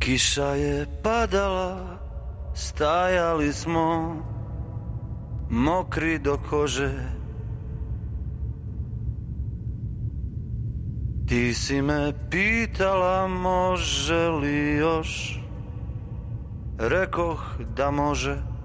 Kiša je padala, stajali smo mokri do kože. Ti si me pitala može li još, rekoh da može.